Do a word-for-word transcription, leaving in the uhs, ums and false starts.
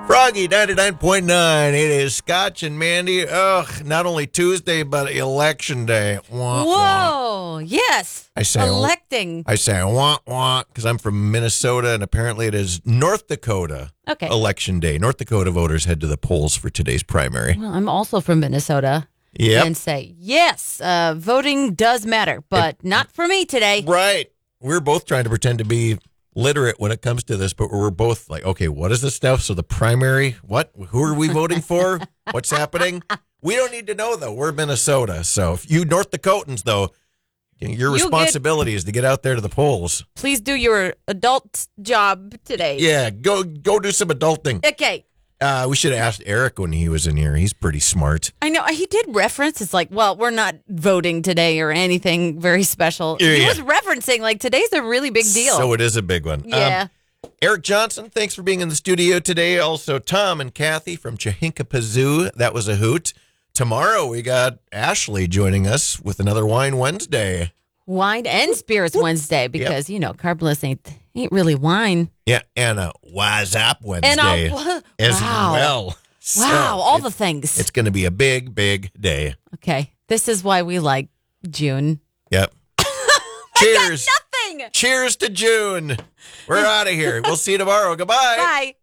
Froggy ninety-nine point nine. It is Scotch and Mandy. Ugh, not only Tuesday, but election day. Wah, Whoa, wah. yes. I say, Electing. I say, wah, wah, because I'm from Minnesota, and apparently it is North Dakota Okay. election day. North Dakota voters head to the polls for today's primary. Well, I'm also from Minnesota. Yep. And say, yes, uh, voting does matter, but It- not for me today. Right. We're both trying to pretend to be literate when it comes to this, but we're both like, okay, what is this stuff? So the primary, what? Who are we voting for? What's happening? We don't need to know, though. We're Minnesota. So if you North Dakotans, though, your You responsibility is to get out there to the polls. Please do your adult job today. Yeah, go go do some adulting. Okay. Uh, we should have asked Eric when he was in here. He's pretty smart. I know he did reference. It's like, well, we're not voting today or anything very special. Yeah, he yeah. was referencing like today's a really big deal. So it is a big one. yeah. Um, Eric Johnson, thanks for being in the studio today. Also, Tom and Kathy from Chahinkapazoo. That was a hoot. Tomorrow, we got Ashley joining us with another Wine Wednesday. Wine and Spirits Wednesday because, you know, carbless ain't ain't really wine. Yeah, and a Wise Up Wednesday And a, as wow. well. So Wow, all it- the things. It's going to be a big, big day. Okay. This is why we like June. Yep. Cheers. Nothing. Cheers to June. We're out of here. We'll see you tomorrow. Goodbye. Bye.